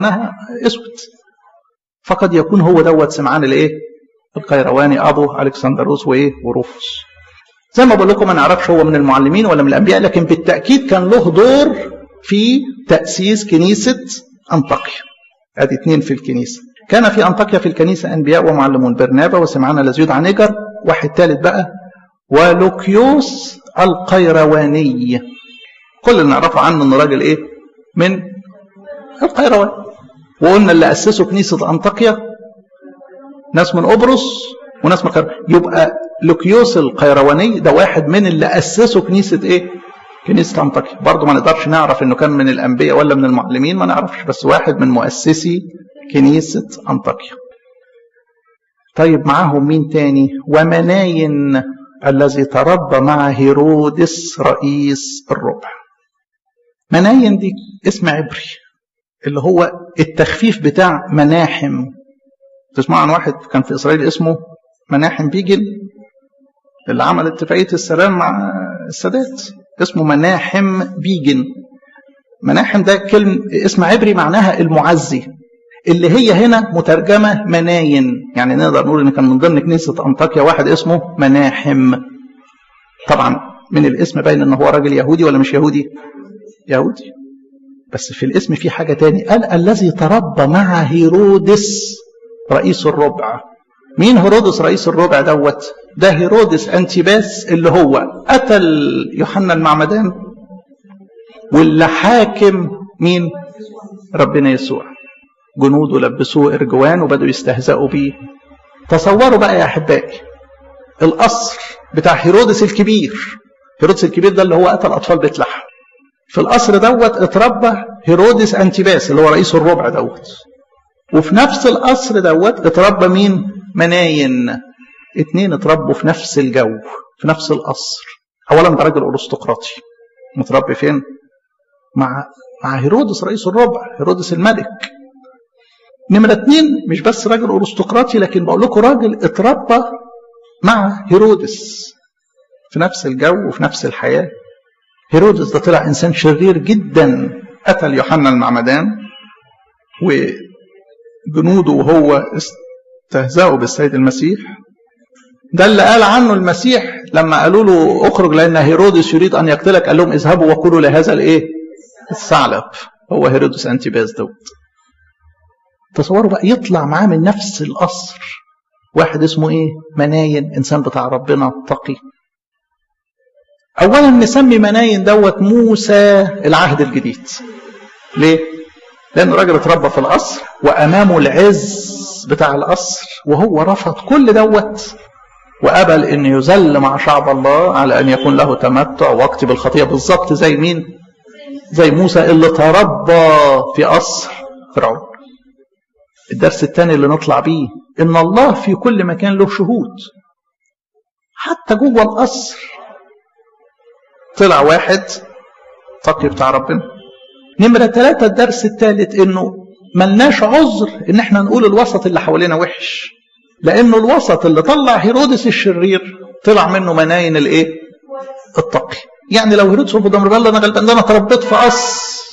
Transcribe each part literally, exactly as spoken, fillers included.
معناها اسود. فقد يكون هو دوت سمعان الايه القيرواني ابو الكسندروس وايه وروفوس. زي ما بقول لكم ما نعرفش هو من المعلمين ولا من الانبياء، لكن بالتاكيد كان له دور في تاسيس كنيسه انطاكيا. ادي اثنين في الكنيسه. كان في انطاكيا في الكنيسه انبياء ومعلمون، برنابا وسمعان الذي يدعى نيجر، واحد ثالث بقى ولوكيوس القيرواني. كل اللي نعرفه عنه انه راجل ايه من القيروان. وقلنا اللي اسسوا كنيسه انطاكيا ناس من قبرص وناس من القيروان. يبقى لوكيوس القيرواني ده واحد من اللي اسسوا كنيسه ايه كنيسه انطاكيا. برضه ما نقدرش نعرف انه كان من الانبياء ولا من المعلمين، ما نعرفش، بس واحد من مؤسسي كنيسه انطاكيا. طيب معاهم مين تاني؟ ومناين الذي تربى مع هيرودس رئيس الربع. مناين دي اسم عبري اللي هو التخفيف بتاع مناحم. تسمع عن واحد كان في إسرائيل اسمه مناحم بيجن اللي عمل اتفاقية السلام مع السادات، اسمه مناحم بيجن. مناحم ده كلمة اسم عبري معناها المعزي، اللي هي هنا مترجمة مناين. يعني نقدر نقول ان كان من ضمن كنيسة انطاكيا واحد اسمه مناحم. طبعا من الاسم باين ان هو راجل يهودي ولا مش يهودي؟ يهودي. بس في الاسم في حاجة تاني، قال الذي تربى مع هيرودس رئيس الربع. مين هيرودس رئيس الربع دوت؟ ده هيرودس انتيباس اللي هو قتل يوحنا المعمدان واللي حاكم مين؟ ربنا يسوع. جنوده لبسوه ارجوان وبدوا يستهزئوا بيه. تصوروا بقى يا احبائي القصر بتاع هيرودس الكبير. هيرودس الكبير ده اللي هو قتل اطفال بيت لحم. في القصر دوت اتربى هيرودس انتيباس اللي هو رئيس الربع دوت. وفي نفس القصر دوت اتربى مين؟ مناين. اتنين اتربوا في نفس الجو في نفس القصر. اولا ده راجل ارستقراطي متربي فين؟ مع مع هيرودس رئيس الربع، هيرودس الملك. نمرة اتنين مش بس راجل ارستقراطي، لكن بقول لكم راجل اتربى مع هيرودس في نفس الجو وفي نفس الحياة. هيرودس ده طلع انسان شرير جدا، قتل يوحنا المعمدان وجنوده وهو استهزأوا بالسيد المسيح. ده اللي قال عنه المسيح لما قالوا له اخرج لان هيرودس يريد ان يقتلك، قال لهم اذهبوا وقولوا لهذا الايه الثعلب. هو هيرودس انتيباس دوت. تصوروا بقى يطلع معاه من نفس القصر واحد اسمه ايه؟ مناين، انسان بتاع ربنا تقي. اولا نسمي مناين دوت موسى العهد الجديد. ليه؟ لانه راجل اتربى في القصر وامامه العز بتاع القصر، وهو رفض كل دوت وقبل ان يذل مع شعب الله على ان يكون له تمتع وقت بالخطيه. بالظبط زي مين؟ زي موسى اللي تربى في قصر فرعون. الدرس الثاني اللي نطلع بيه ان الله في كل مكان له شهود، حتى جوه القصر طلع واحد تقي بتاع ربنا. نمرة ثلاثة الدرس الثالث انه ملناش عذر ان احنا نقول الوسط اللي حوالينا وحش، لانه الوسط اللي طلع هيرودس الشرير طلع منه مناين الايه التقي. يعني لو هيرودس قدام ربنا انا غلبان، ده انا تربيت في قصر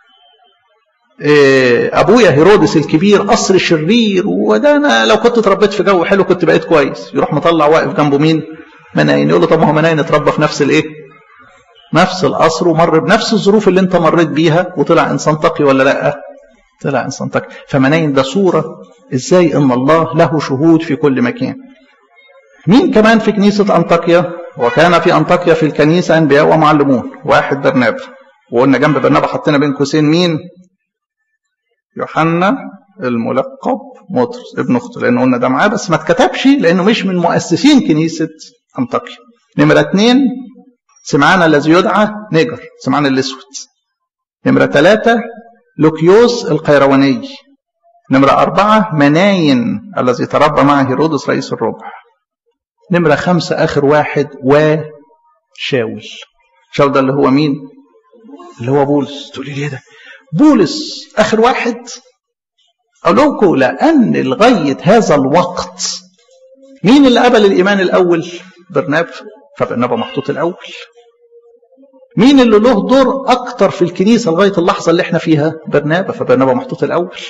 إيه ابويا هيرودس الكبير قصر شرير، وده انا لو كنت اتربيت في جو حلو كنت بقيت كويس. يروح مطلع واقف جنبه مين؟ مناين. يقول له طب ما هو مناين اتربى في نفس الايه نفس القصر ومر بنفس الظروف اللي انت مريت بيها وطلع انسان تقي ولا لا؟ طلع انسان تقي. فمناين ده صوره ازاي ان الله له شهود في كل مكان. مين كمان في كنيسه انطاكيا؟ وكان في انطاكيا في الكنيسه انبياء ومعلمون. واحد برنابا، وقلنا جنب برنابا حطينا بين قوسين مين؟ يوحنا الملقب مطرس ابن اخته، لانه قلنا ده معاه بس ما اتكتبش لانه مش من مؤسسين كنيسه انطاكيا. نمره اثنين سمعان الذي يدعى نيجر، سمعان الاسود. نمره ثلاثه لوكيوس القيرواني. نمره اربعه مناين الذي تربى مع هيرودس رئيس الربع. نمره خمسه اخر واحد وشاول. شاول ده اللي هو مين؟ اللي هو بولس. تقولي ليه ده؟ بولس اخر واحد. اقول لكم لان لغايه هذا الوقت مين اللي قبل الايمان الاول؟ برنابا. فبرنابا محطوط الاول. مين اللي له دور اكتر في الكنيسه لغايه اللحظه اللي احنا فيها؟ برنابا. فبرنابا محطوط الاول.